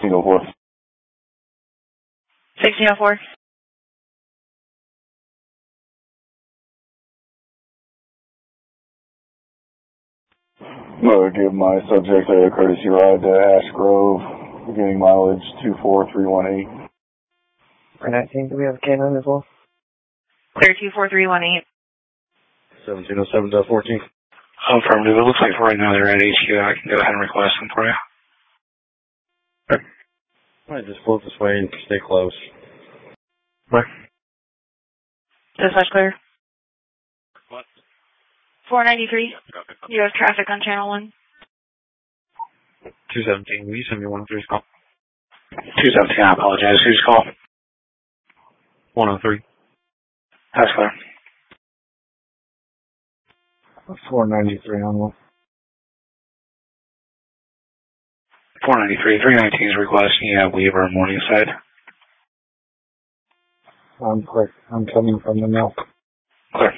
1604. 1604. Give my subject a courtesy ride to Ash Grove, beginning mileage 24318. For 19, do we have a K9 as well? Clear 24318. 1707.14. Affirmative. It looks like for right now they're at HQ. I can go ahead and request them for you. Alright, just float this way and stay close. Where? Dispatch clear. What? 493. You have traffic on channel 1. 217. Will you send me 103's call? 217. I apologize. Who's call? 103. That's clear. 493 on one. 493. 319 is requesting you have Weaver and Morningside. I'm quick. I'm coming from the mill.